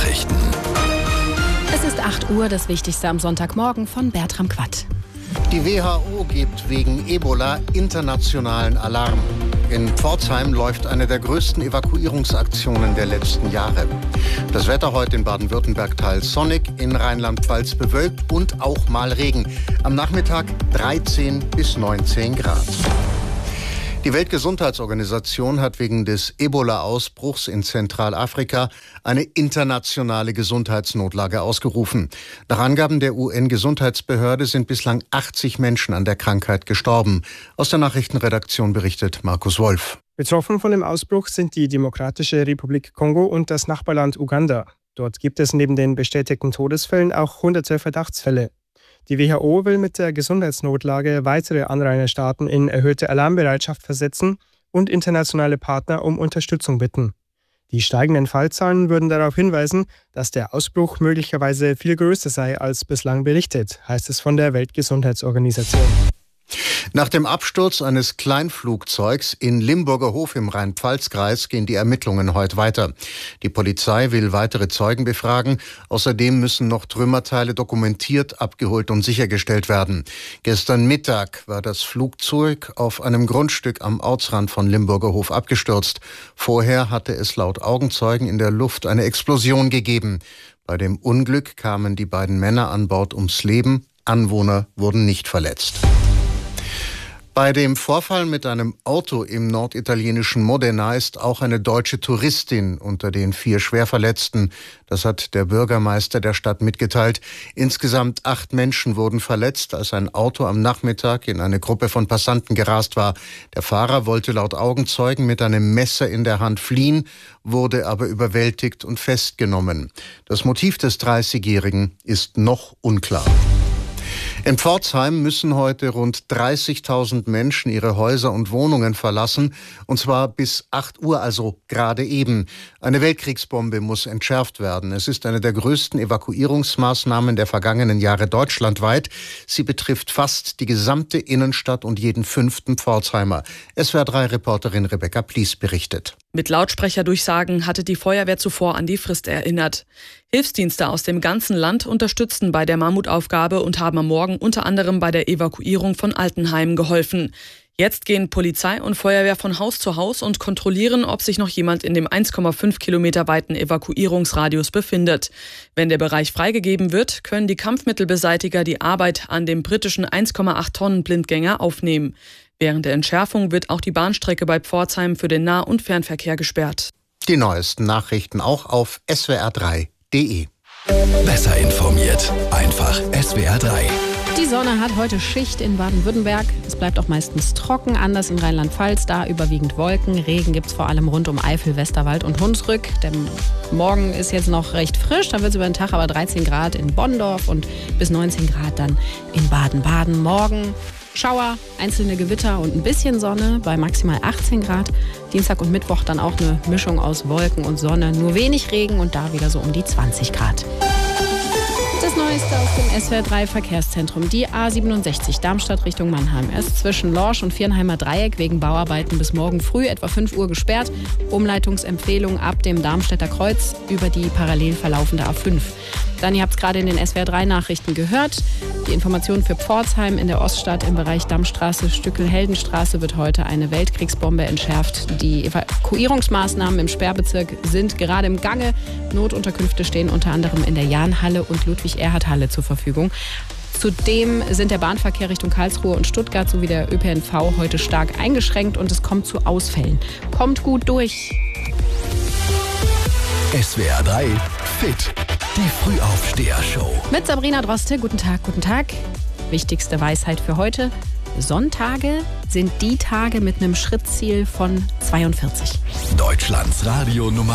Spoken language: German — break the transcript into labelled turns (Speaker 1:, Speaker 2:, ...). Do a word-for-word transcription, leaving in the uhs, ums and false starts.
Speaker 1: Nachrichten.
Speaker 2: Es ist acht Uhr, das Wichtigste am Sonntagmorgen von Bertram Quatt.
Speaker 3: Die W H O gibt wegen Ebola internationalen Alarm. In Pforzheim läuft eine der größten Evakuierungsaktionen der letzten Jahre. Das Wetter heute in Baden-Württemberg teils sonnig, in Rheinland-Pfalz bewölkt und auch mal Regen. Am Nachmittag dreizehn bis neunzehn Grad. Die Weltgesundheitsorganisation hat wegen des Ebola-Ausbruchs in Zentralafrika eine internationale Gesundheitsnotlage ausgerufen. Nach Angaben der U N-Gesundheitsbehörde sind bislang achtzig Menschen an der Krankheit gestorben. Aus der Nachrichtenredaktion berichtet Markus Wolf.
Speaker 4: Betroffen von dem Ausbruch sind die Demokratische Republik Kongo und das Nachbarland Uganda. Dort gibt es neben den bestätigten Todesfällen auch hunderte Verdachtsfälle. Die W H O will mit der Gesundheitsnotlage weitere Anrainerstaaten in erhöhte Alarmbereitschaft versetzen und internationale Partner um Unterstützung bitten. Die steigenden Fallzahlen würden darauf hinweisen, dass der Ausbruch möglicherweise viel größer sei als bislang berichtet, heißt es von der Weltgesundheitsorganisation.
Speaker 3: Nach dem Absturz eines Kleinflugzeugs in Limburger Hof im Rhein-Pfalz-Kreis gehen die Ermittlungen heute weiter. Die Polizei will weitere Zeugen befragen. Außerdem müssen noch Trümmerteile dokumentiert, abgeholt und sichergestellt werden. Gestern Mittag war das Flugzeug auf einem Grundstück am Ortsrand von Limburger Hof abgestürzt. Vorher hatte es laut Augenzeugen in der Luft eine Explosion gegeben. Bei dem Unglück kamen die beiden Männer an Bord ums Leben. Anwohner wurden nicht verletzt. Bei dem Vorfall mit einem Auto im norditalienischen Modena ist auch eine deutsche Touristin unter den vier Schwerverletzten. Das hat der Bürgermeister der Stadt mitgeteilt. Insgesamt acht Menschen wurden verletzt, als ein Auto am Nachmittag in eine Gruppe von Passanten gerast war. Der Fahrer wollte laut Augenzeugen mit einem Messer in der Hand fliehen, wurde aber überwältigt und festgenommen. Das Motiv des dreißigjährigen ist noch unklar. In Pforzheim müssen heute rund dreißigtausend Menschen ihre Häuser und Wohnungen verlassen, und zwar bis acht Uhr, also gerade eben. Eine Weltkriegsbombe muss entschärft werden. Es ist eine der größten Evakuierungsmaßnahmen der vergangenen Jahre deutschlandweit. Sie betrifft fast die gesamte Innenstadt und jeden fünften Pforzheimer. S W R drei Reporterin Rebecca Plies berichtet.
Speaker 5: Mit Lautsprecherdurchsagen hatte die Feuerwehr zuvor an die Frist erinnert. Hilfsdienste aus dem ganzen Land unterstützten bei der Mammutaufgabe und haben am Morgen unter anderem bei der Evakuierung von Altenheimen geholfen. Jetzt gehen Polizei und Feuerwehr von Haus zu Haus und kontrollieren, ob sich noch jemand in dem eins Komma fünf Kilometer weiten Evakuierungsradius befindet. Wenn der Bereich freigegeben wird, können die Kampfmittelbeseitiger die Arbeit an dem britischen eins Komma acht Tonnen Blindgänger aufnehmen. Während der Entschärfung wird auch die Bahnstrecke bei Pforzheim für den Nah- und Fernverkehr gesperrt.
Speaker 3: Die neuesten Nachrichten auch auf S W R drei punkt de.
Speaker 1: Besser informiert. Einfach S W R drei.
Speaker 2: Die Sonne hat heute Schicht in Baden-Württemberg. Es bleibt auch meistens trocken, anders in Rheinland-Pfalz. Da überwiegend Wolken. Regen gibt es vor allem rund um Eifel, Westerwald und Hunsrück. Der Morgen ist jetzt noch recht frisch. Da wird es über den Tag aber dreizehn Grad in Bonndorf und bis neunzehn Grad dann in Baden-Baden. Morgen Schauer, einzelne Gewitter und ein bisschen Sonne bei maximal achtzehn Grad. Dienstag und Mittwoch dann auch eine Mischung aus Wolken und Sonne. Nur wenig Regen und da wieder so um die zwanzig Grad. Das Neueste aus dem S W R drei Verkehrszentrum. Die A siebenundsechzig Darmstadt Richtung Mannheim. Erst zwischen Lorsch und Viernheimer Dreieck wegen Bauarbeiten bis morgen früh etwa fünf Uhr gesperrt. Umleitungsempfehlung ab dem Darmstädter Kreuz über die parallel verlaufende A fünf. Dann, ihr habt es gerade in den S W R drei Nachrichten gehört, die Informationen für Pforzheim in der Oststadt im Bereich Dammstraße, Stückel-Heldenstraße wird heute eine Weltkriegsbombe entschärft. Die Evakuierungsmaßnahmen im Sperrbezirk sind gerade im Gange. Notunterkünfte stehen unter anderem in der Jahnhalle und Ludwig-Erhard-Halle zur Verfügung. Zudem sind der Bahnverkehr Richtung Karlsruhe und Stuttgart sowie der Ö P N V heute stark eingeschränkt und es kommt zu Ausfällen. Kommt gut durch.
Speaker 1: S W R drei Fit. Die Frühaufsteher-Show.
Speaker 2: Mit Sabrina Droste. Guten Tag, guten Tag. Wichtigste Weisheit für heute. Sonntage sind die Tage mit einem Schrittziel von zweiundvierzig.
Speaker 1: Deutschlands Radio Nummer